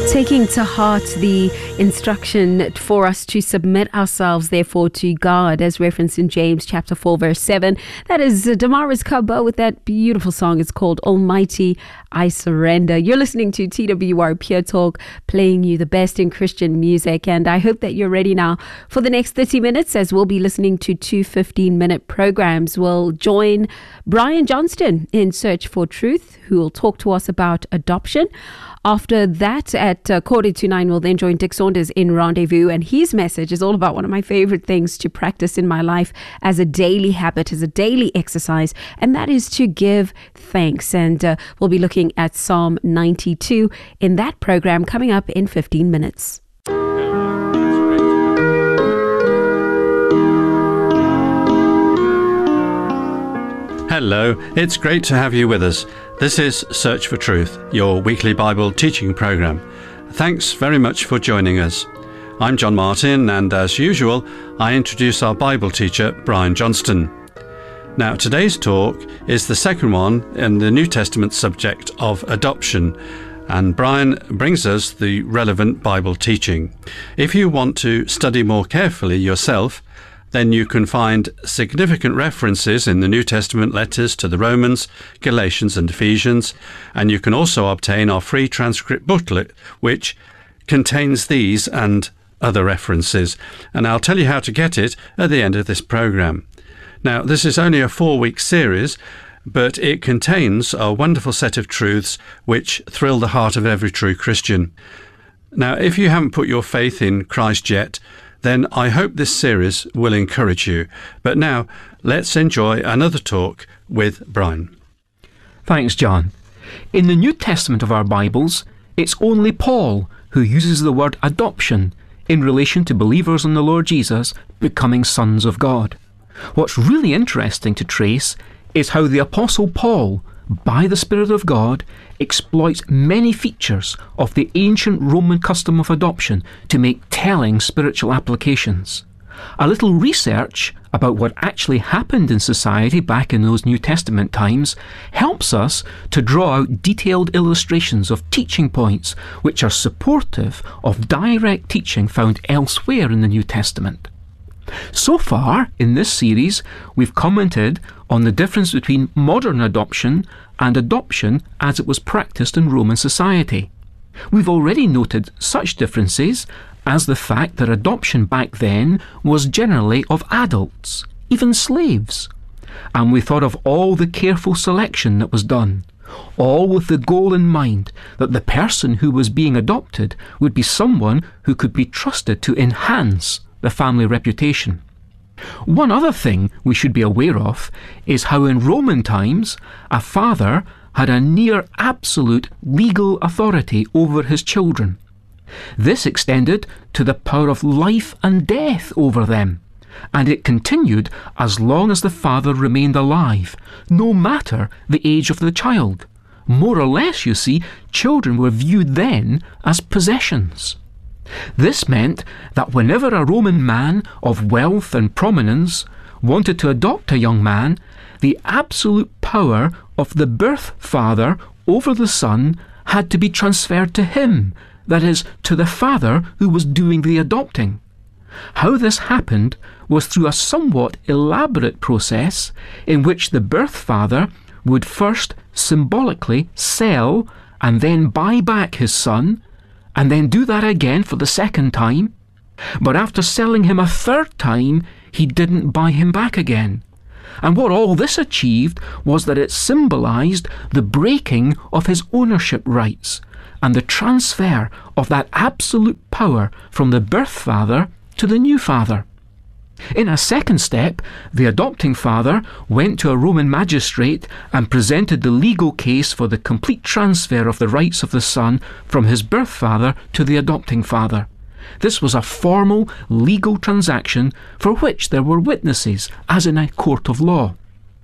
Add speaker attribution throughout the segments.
Speaker 1: Taking to heart the instruction for us to submit ourselves, therefore, to God, as referenced in James chapter 4, verse 7. That is Damaris Kabo with that beautiful song. It's called Almighty, I Surrender. You're listening to TWR Pure Talk, playing you the best in Christian music. And I hope that you're ready now for the next 30 minutes, as we'll be listening to two 15-minute programs. We'll join Brian Johnston in Search for Truth, who will talk to us about adoption. After that, at 8:45, we'll then join Dick Saunders in Rendezvous, and his message is all about one of my favorite things to practice in my life as a daily habit, as a daily exercise, and that is to give thanks. And we'll be looking at Psalm 92 in that program coming up in 15 minutes.
Speaker 2: Hello, it's great to have you with us. This is Search for Truth, your weekly Bible teaching program. Thanks very much for joining us. I'm John Martin, and as usual, I introduce our Bible teacher, Brian Johnston. Now, today's talk is the second one in the New Testament subject of adoption, and Brian brings us the relevant Bible teaching. If you want to study more carefully yourself, then you can find significant references in the New Testament letters to the Romans, Galatians and Ephesians, and you can also obtain our free transcript booklet, which contains these and other references. And I'll tell you how to get it at the end of this program. Now, this is only a 4-week series, but it contains a wonderful set of truths which thrill the heart of every true Christian. Now, if you haven't put your faith in Christ yet, then I hope this series will encourage you. But now, let's enjoy another talk with Brian.
Speaker 3: Thanks, John. In the New Testament of our Bibles, it's only Paul who uses the word adoption in relation to believers in the Lord Jesus becoming sons of God. What's really interesting to trace is how the Apostle Paul, by the Spirit of God, exploits many features of the ancient Roman custom of adoption to make telling spiritual applications. A little research about what actually happened in society back in those New Testament times helps us to draw out detailed illustrations of teaching points which are supportive of direct teaching found elsewhere in the New Testament. So far, in this series, we've commented on the difference between modern adoption and adoption as it was practiced in Roman society. We've already noted such differences as the fact that adoption back then was generally of adults, even slaves. And we thought of all the careful selection that was done, all with the goal in mind that the person who was being adopted would be someone who could be trusted to enhance the family reputation. One other thing we should be aware of is how in Roman times a father had a near absolute legal authority over his children. This extended to the power of life and death over them, and it continued as long as the father remained alive, no matter the age of the child. More or less, you see, children were viewed then as possessions. This meant that whenever a Roman man of wealth and prominence wanted to adopt a young man, the absolute power of the birth father over the son had to be transferred to him, that is, to the father who was doing the adopting. How this happened was through a somewhat elaborate process in which the birth father would first symbolically sell and then buy back his son, and then do that again for the second time. But after selling him a third time, he didn't buy him back again. And what all this achieved was that it symbolized the breaking of his ownership rights and the transfer of that absolute power from the birth father to the new father. In a second step, the adopting father went to a Roman magistrate and presented the legal case for the complete transfer of the rights of the son from his birth father to the adopting father. This was a formal legal transaction for which there were witnesses, as in a court of law.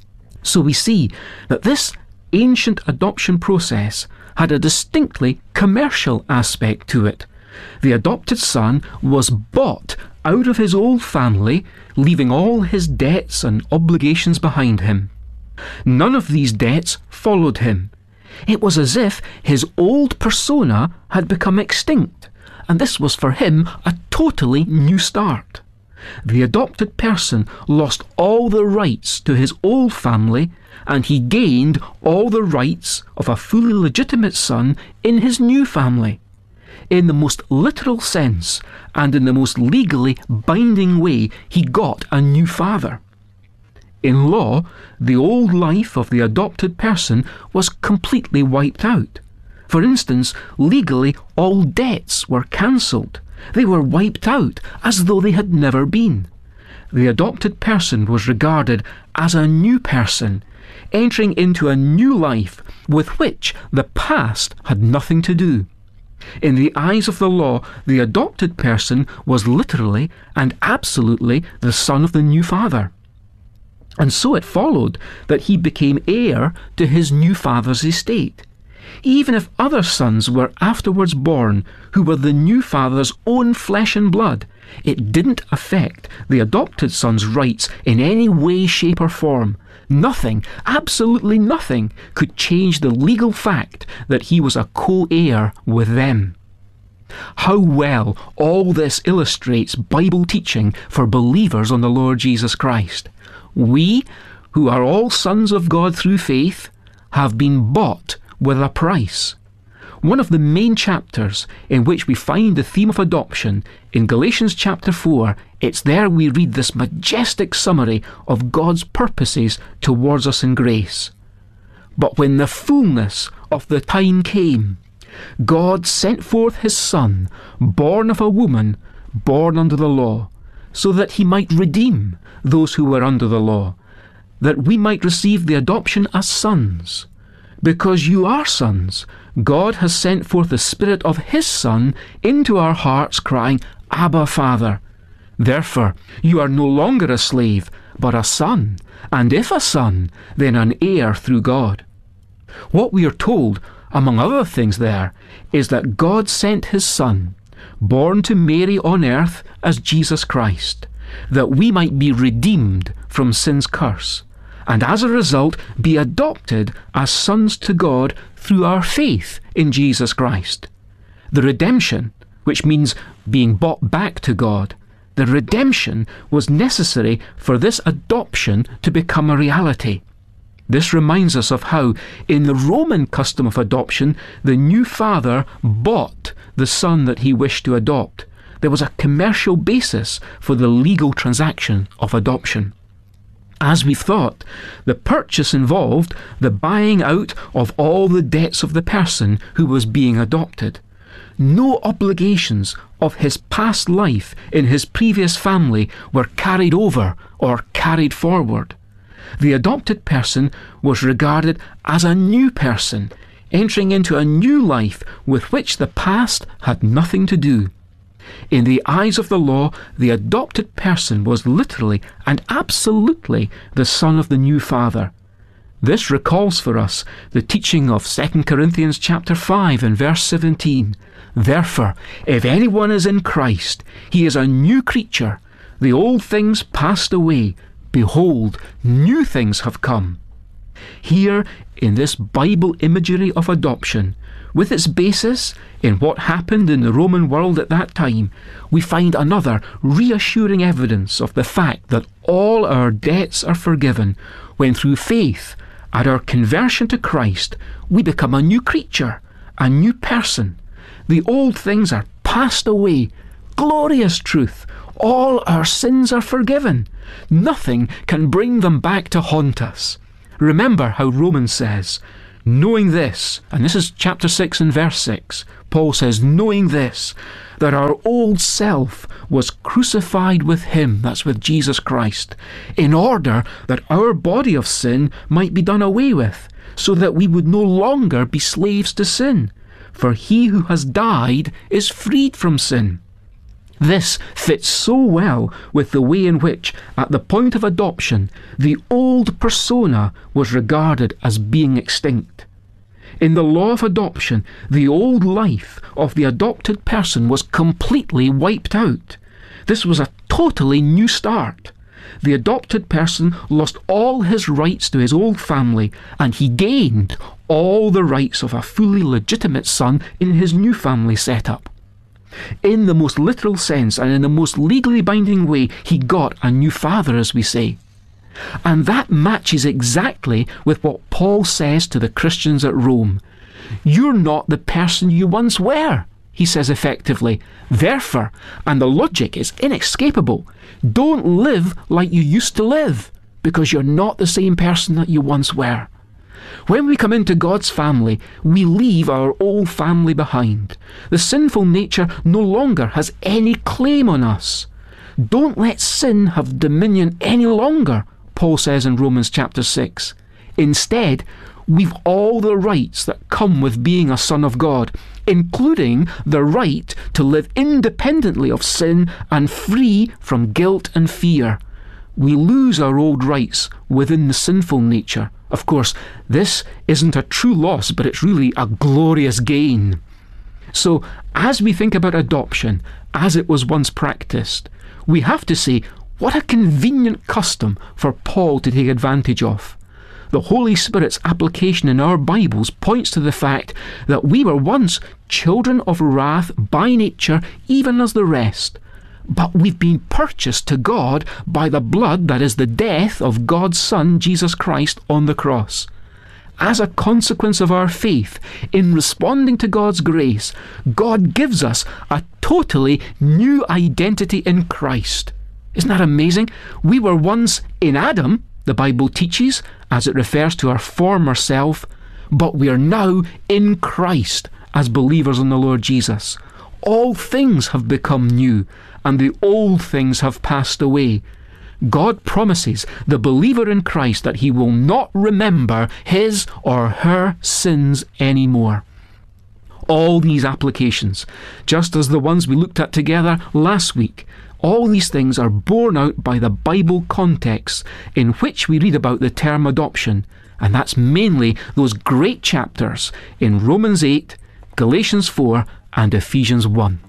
Speaker 3: So we see that this ancient adoption process had a distinctly commercial aspect to it. The adopted son was bought out of his old family, leaving all his debts and obligations behind him. None of these debts followed him. It was as if his old persona had become extinct, and this was for him a totally new start. The adopted person lost all the rights to his old family, and he gained all the rights of a fully legitimate son in his new family. In the most literal sense, and in the most legally binding way, he got a new father. In law, the old life of the adopted person was completely wiped out. For instance, legally, all debts were cancelled. They were wiped out as though they had never been. The adopted person was regarded as a new person, entering into a new life with which the past had nothing to do. In the eyes of the law, the adopted person was literally and absolutely the son of the new father. And so it followed that he became heir to his new father's estate. Even if other sons were afterwards born who were the new father's own flesh and blood, it didn't affect the adopted son's rights in any way, shape or form. Nothing, absolutely nothing, could change the legal fact that he was a co-heir with them. How well all this illustrates Bible teaching for believers on the Lord Jesus Christ. We, who are all sons of God through faith, have been bought with a price. One of the main chapters in which we find the theme of adoption, in Galatians chapter 4, it's there we read this majestic summary of God's purposes towards us in grace. But when the fullness of the time came, God sent forth his Son, born of a woman, born under the law, so that he might redeem those who were under the law, that we might receive the adoption as sons. Because you are sons, God has sent forth the Spirit of his Son into our hearts, crying, Abba, Father. Therefore, you are no longer a slave, but a son, and if a son, then an heir through God. What we are told, among other things there, is that God sent his Son, born to Mary on earth as Jesus Christ, that we might be redeemed from sin's curse, and as a result be adopted as sons to God through our faith in Jesus Christ. The redemption, which means being bought back to God, the redemption was necessary for this adoption to become a reality. This reminds us of how, in the Roman custom of adoption, the new father bought the son that he wished to adopt. There was a commercial basis for the legal transaction of adoption. As we've thought, the purchase involved the buying out of all the debts of the person who was being adopted. No obligations of his past life in his previous family were carried over or carried forward. The adopted person was regarded as a new person, entering into a new life with which the past had nothing to do. In the eyes of the law, the adopted person was literally and absolutely the son of the new father. This recalls for us the teaching of 2 Corinthians chapter 5 and verse 17. Therefore, if anyone is in Christ, he is a new creature. The old things passed away. Behold, new things have come. Here, in this Bible imagery of adoption, with its basis in what happened in the Roman world at that time, we find another reassuring evidence of the fact that all our debts are forgiven when through faith, at our conversion to Christ, we become a new creature, a new person. The old things are passed away. Glorious truth! All our sins are forgiven. Nothing can bring them back to haunt us. Remember how Romans says, knowing this, and this is chapter 6 and verse 6, Paul says, knowing this, that our old self was crucified with him, that's with Jesus Christ, in order that our body of sin might be done away with, so that we would no longer be slaves to sin. For he who has died is freed from sin. This fits so well with the way in which, at the point of adoption, the old persona was regarded as being extinct. In the law of adoption, the old life of the adopted person was completely wiped out. This was a totally new start. The adopted person lost all his rights to his old family, and he gained all the rights of a fully legitimate son in his new family setup. In the most literal sense and in the most legally binding way, he got a new father, as we say. And that matches exactly with what Paul says to the Christians at Rome. You're not the person you once were, he says effectively. Therefore, and the logic is inescapable, don't live like you used to live, because you're not the same person that you once were. When we come into God's family, we leave our old family behind. The sinful nature no longer has any claim on us. Don't let sin have dominion any longer, Paul says in Romans chapter 6. Instead, we've all the rights that come with being a son of God, including the right to live independently of sin and free from guilt and fear. We lose our old rights within the sinful nature. Of course, this isn't a true loss, but it's really a glorious gain. So, as we think about adoption, as it was once practiced, we have to say, what a convenient custom for Paul to take advantage of. The Holy Spirit's application in our Bibles points to the fact that we were once children of wrath by nature, even as the rest. But we've been purchased to God by the blood that is the death of God's Son, Jesus Christ, on the cross. As a consequence of our faith in responding to God's grace, God gives us a totally new identity in Christ. Isn't that amazing? We were once in Adam, the Bible teaches, as it refers to our former self, but we are now in Christ as believers in the Lord Jesus. All things have become new, and the old things have passed away. God promises the believer in Christ that he will not remember his or her sins anymore. All these applications, just as the ones we looked at together last week, all these things are borne out by the Bible context in which we read about the term adoption, and that's mainly those great chapters in Romans 8, Galatians 4 and Ephesians 1.